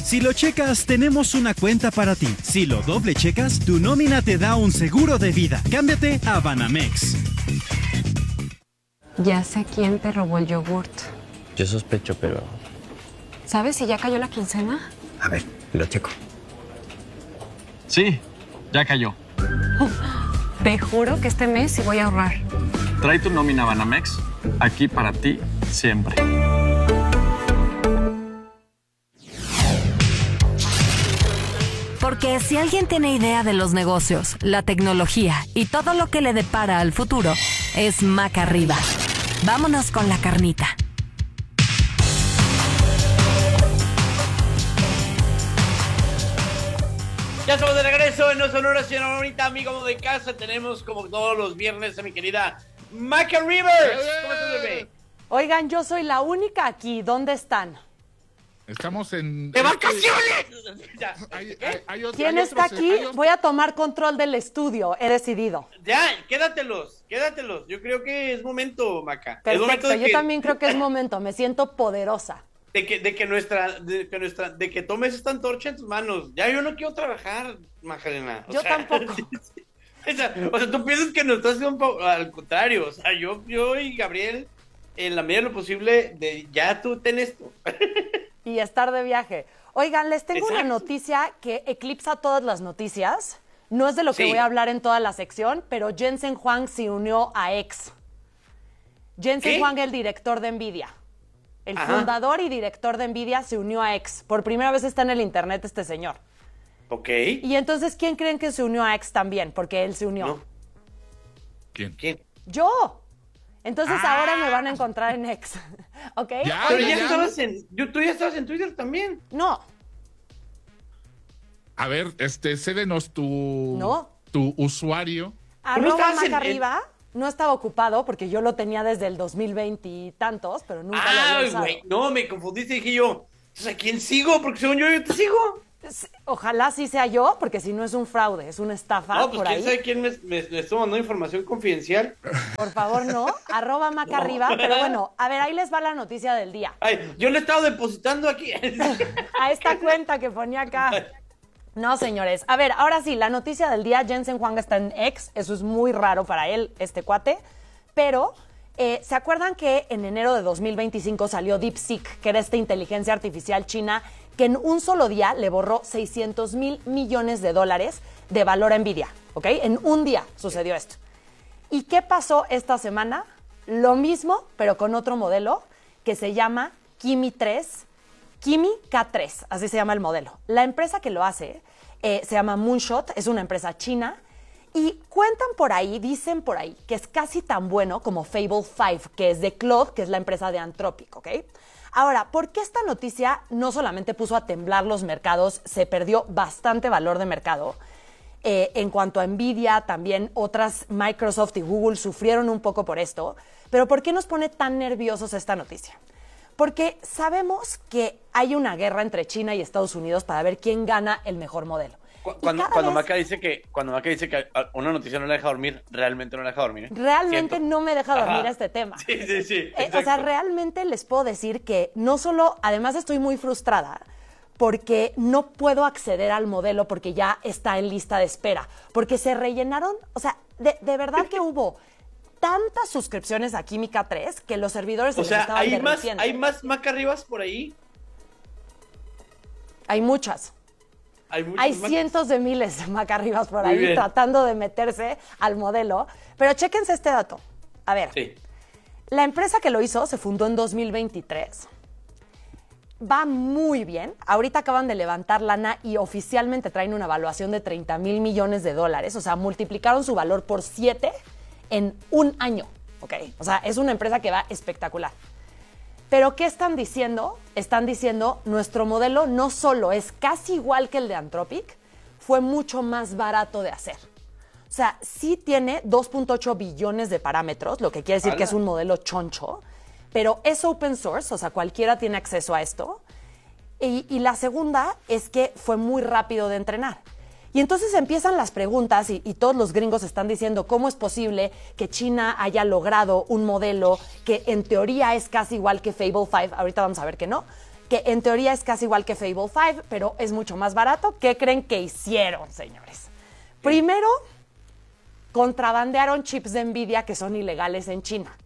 Si lo checas, tenemos una cuenta para ti. Si lo doble checas, tu nómina te da un seguro de vida. Cámbiate a Banamex. Ya sé quién te robó el yogurt. Yo sospecho, pero... ¿Sabes si ya cayó la quincena? A ver, lo checo. Sí, ya cayó. Te juro que este mes sí voy a ahorrar. Trae tu nómina Banamex, aquí para ti siempre. Porque si alguien tiene idea de los negocios, la tecnología y todo lo que le depara al futuro, es Maca Arriba. Vámonos con la carnita. Ya estamos de regreso en No Sonora, señora bonita, amigo de casa. Tenemos como todos los viernes a mi querida Maca Rivers. ¿Cómo estás, bebé? Oigan, yo soy la única aquí. ¿Dónde están? Estamos en... ¡De vacaciones! ¿Quién está aquí? Voy a tomar control del estudio. He decidido. Ya, quédatelos. Yo creo que es momento, Maca. Es Perfecto, momento yo también creo que es momento. Me siento poderosa. de que tomes esta antorcha en tus manos. Ya yo no quiero trabajar, Macarena. Yo tampoco. O sea, tú piensas que nos estás haciendo al contrario. O sea, yo y Gabriel, en la medida de lo posible, ya tú ten esto. Y estar de viaje. Oigan, les tengo Exacto. una noticia que eclipsa todas las noticias. No es de lo que Sí. voy a hablar en toda la sección, pero Jensen Huang se unió a X. Jensen ¿Qué? Huang, el director de NVIDIA. El Ajá. fundador y director de NVIDIA se unió a X. Por primera vez está en el internet este señor. Ok. Y entonces, ¿quién creen que se unió a X también? Porque él se unió. No. ¿Quién? ¡Yo! Entonces ahora me van a encontrar en X. ¿Ok? Ya. Pero ya. tú ya estabas en Twitter también. No, A ver, cédenos No. tu usuario. arroba estabas Maca en- arriba. No estaba ocupado porque yo lo tenía desde el 2020 y tantos, pero nunca lo había Ay, usado. güey, no, me confundiste, dije yo. Entonces, ¿a quién sigo? Porque según yo te sigo. Ojalá sí sea yo, porque si no es un fraude, es una estafa No, pues por quién ahí. sabe quién me está mandando información confidencial. Por favor, no. Arroba Maca arriba. Pero bueno, a ver, ahí les va la noticia del día. Ay, yo le he estado depositando aquí. A esta cuenta que ponía acá. No, señores. A ver, ahora sí, la noticia del día. Jensen Huang está en X. Eso es muy raro para él, este cuate. Pero, ¿se acuerdan que en enero de 2025 salió DeepSeek, que era esta inteligencia artificial china, que en un solo día le borró $600 millones de valor a NVIDIA? ¿Ok? En un día sucedió esto. ¿Y qué pasó esta semana? Lo mismo, pero con otro modelo que se llama Kimi K3, así se llama el modelo. La empresa que lo hace se llama Moonshot, es una empresa china, y cuentan por ahí, dicen por ahí, que es casi tan bueno como Fable 5, que es de Claude, que es la empresa de Anthropic, ¿ok? Ahora, ¿por qué esta noticia no solamente puso a temblar los mercados, se perdió bastante valor de mercado? En cuanto a NVIDIA, también otras, Microsoft y Google sufrieron un poco por esto, pero ¿por qué nos pone tan nerviosos esta noticia? Porque sabemos que hay una guerra entre China y Estados Unidos para ver quién gana el mejor modelo. Cuando Maca dice que una noticia no la deja dormir, realmente no la deja dormir. Realmente Siento. no me deja dormir Ajá. este tema. Sí. O sea, exacto. realmente les puedo decir que no solo, además estoy muy frustrada porque no puedo acceder al modelo porque ya está en lista de espera, porque se rellenaron, o sea, de verdad que hubo tantas suscripciones a Kimi K3 que los servidores se O les sea, estaban derritiendo. hay más Maca Rivas por ahí. Hay muchas. Hay muchas Hay Macas. cientos de miles de macarribas por Muy ahí bien. tratando de meterse al modelo. Pero chéquense este dato. A ver, Sí. la empresa que lo hizo se fundó en 2023. Va muy bien. Ahorita acaban de levantar lana y oficialmente traen una evaluación de $30,000 millones. O sea, multiplicaron su valor por 7 en un año. ¿Ok? O sea, es una empresa que va espectacular. Pero ¿qué están diciendo? Están diciendo, nuestro modelo no solo es casi igual que el de Anthropic, fue mucho más barato de hacer. O sea, sí tiene 2.8 billones de parámetros, lo que quiere decir que es un modelo choncho, pero es open source, o sea, cualquiera tiene acceso a esto. Y la segunda es que fue muy rápido de entrenar. Y entonces empiezan las preguntas y todos los gringos están diciendo cómo es posible que China haya logrado un modelo que en teoría es casi igual que Fable 5, ahorita vamos a ver que no, que en teoría es casi igual que Fable 5, pero es mucho más barato. ¿Qué creen que hicieron, señores? Primero, contrabandearon chips de Nvidia que son ilegales en China.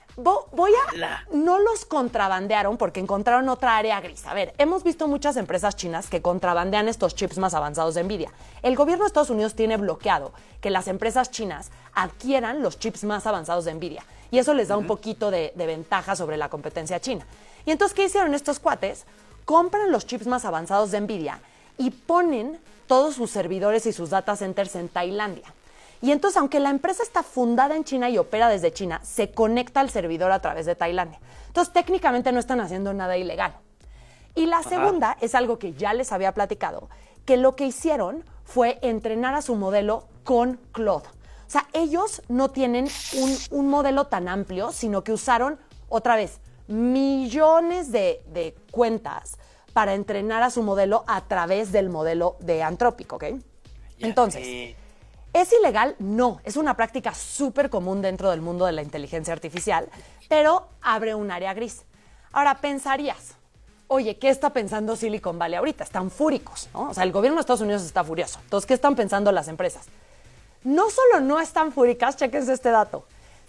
No los contrabandearon porque encontraron otra área gris. A ver, hemos visto muchas empresas chinas que contrabandean estos chips más avanzados de Nvidia. El gobierno de Estados Unidos tiene bloqueado que las empresas chinas adquieran los chips más avanzados de Nvidia. Y eso les da un poquito de ventaja sobre la competencia china. Y entonces, ¿qué hicieron estos cuates? Compran los chips más avanzados de Nvidia y ponen todos sus servidores y sus data centers en Tailandia. Y entonces, aunque la empresa está fundada en China y opera desde China, se conecta al servidor a través de Tailandia. Entonces, técnicamente no están haciendo nada ilegal. Y la segunda es algo que ya les había platicado, que lo que hicieron fue entrenar a su modelo con Claude. O sea, ellos no tienen un modelo tan amplio, sino que usaron, otra vez, millones de cuentas para entrenar a su modelo a través del modelo de Anthropic, ¿ok? Entonces, ¿es ilegal? No, es una práctica súper común dentro del mundo de la inteligencia artificial, pero abre un área gris. Ahora, pensarías, oye, ¿qué está pensando Silicon Valley ahorita? Están fúricos, ¿no? O sea, el gobierno de Estados Unidos está furioso. Entonces, ¿qué están pensando las empresas? No solo no están fúricas, chéquense este dato.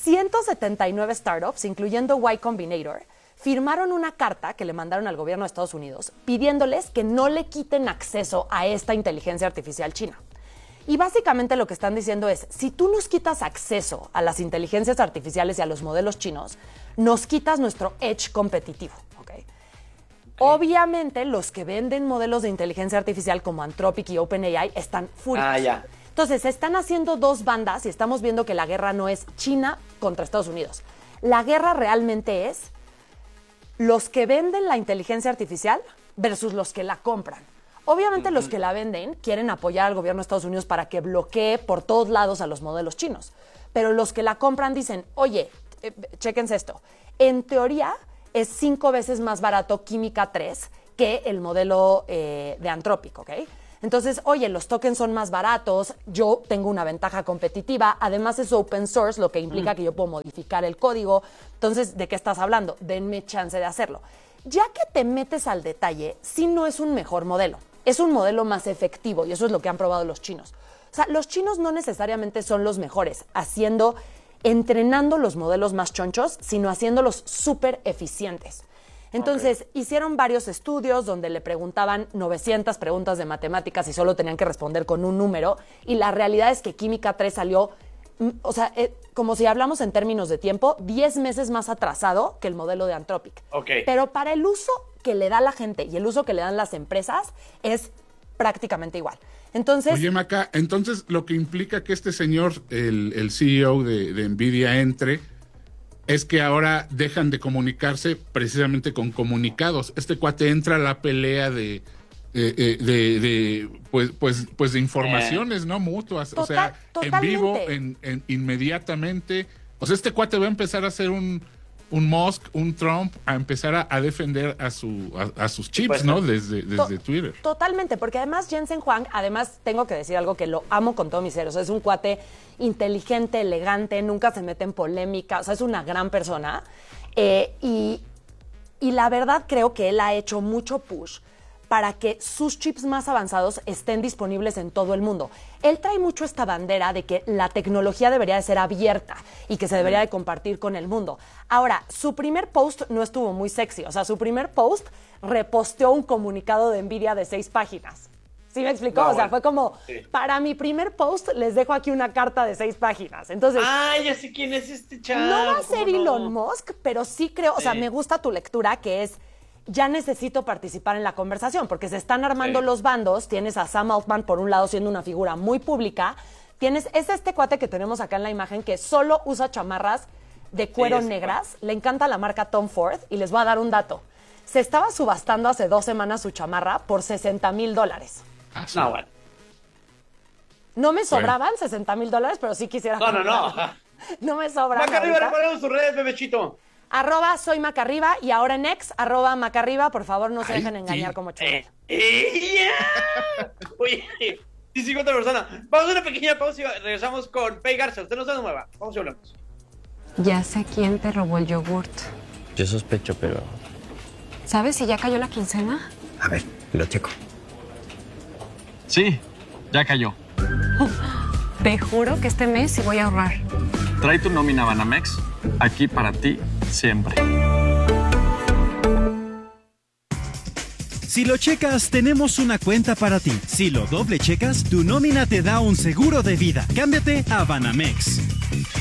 179 startups, incluyendo Y Combinator, firmaron una carta que le mandaron al gobierno de Estados Unidos pidiéndoles que no le quiten acceso a esta inteligencia artificial china. Y básicamente lo que están diciendo es, si tú nos quitas acceso a las inteligencias artificiales y a los modelos chinos, nos quitas nuestro edge competitivo, ¿ok? Obviamente, los que venden modelos de inteligencia artificial como Anthropic y OpenAI están furiosos. Entonces, se están haciendo dos bandas y estamos viendo que la guerra no es China contra Estados Unidos. La guerra realmente es los que venden la inteligencia artificial versus los que la compran. Obviamente los que la venden quieren apoyar al gobierno de Estados Unidos para que bloquee por todos lados a los modelos chinos. Pero los que la compran dicen, oye, chéquense esto, en teoría es 5 veces más barato Química 3 que el modelo de Anthropic, ¿ok? Entonces, oye, los tokens son más baratos, yo tengo una ventaja competitiva, además es open source, lo que implica que yo puedo modificar el código. Entonces, ¿de qué estás hablando? Denme chance de hacerlo. Ya que te metes al detalle, sí no es un mejor modelo, es un modelo más efectivo y eso es lo que han probado los chinos. O sea, los chinos no necesariamente son los mejores entrenando los modelos más chonchos, sino haciéndolos súper eficientes. Entonces, hicieron varios estudios donde le preguntaban 900 preguntas de matemáticas y solo tenían que responder con un número. Y la realidad es que Química 3 salió, o sea, como si hablamos en términos de tiempo, 10 meses más atrasado que el modelo de Anthropic. Pero para el uso que le da la gente y el uso que le dan las empresas es prácticamente igual. Entonces, oye, Maca, entonces lo que implica que este señor, el CEO de Nvidia, entre... es que ahora dejan de comunicarse precisamente con comunicados. Este cuate entra a la pelea de informaciones, ¿no? Mutuas. O sea, en vivo, inmediatamente. O sea, este cuate va a empezar a hacer un Musk, un Trump, a empezar a defender a sus chips, pues, ¿no? Desde Twitter. Totalmente, porque además Jensen Huang, además tengo que decir algo que lo amo con todo mi ser. O sea, es un cuate inteligente, elegante, nunca se mete en polémica, o sea, es una gran persona. Y la verdad creo que él ha hecho mucho push para que sus chips más avanzados estén disponibles en todo el mundo. Él trae mucho esta bandera de que la tecnología debería de ser abierta y que se debería de compartir con el mundo. Ahora, su primer post no estuvo muy sexy. O sea, su primer post reposteó un comunicado de Nvidia de 6 páginas. ¿Sí me explicó? No, o sea, fue como, para mi primer post les dejo aquí una carta de 6 páginas. Entonces, ya sé quién es este chavo. No va a ser Elon Musk, pero sí creo, o sea, me gusta tu lectura, que es, ya necesito participar en la conversación, porque se están armando los bandos. Tienes a Sam Altman por un lado siendo una figura muy pública, es este cuate que tenemos acá en la imagen que solo usa chamarras de cuero negras, le encanta la marca Tom Ford, y les voy a dar un dato. Se estaba subastando hace 2 semanas su chamarra por $60,000. No, bueno. No me sobraban $60,000, pero sí quisiera. No. No me sobran. Maca arriba, recuerden sus redes, bebechito. @soy Macarriba y ahora en X, @Macarriba. Por favor, no se dejen engañar como chulos. Oye, sí, 50 personas. Vamos a una pequeña pausa y regresamos con Pei Garza. Usted no se mueva. Vamos y hablamos. Ya sé quién te robó el yogurt. Yo sospecho, pero ¿Sabes si ya cayó la quincena? A ver, lo checo. Sí, ya cayó. Te juro que este mes sí voy a ahorrar. Trae tu nómina Banamex aquí para ti siempre. Si lo checas, tenemos una cuenta para ti. Si lo doble checas, tu nómina te da un seguro de vida. Cámbiate a Banamex.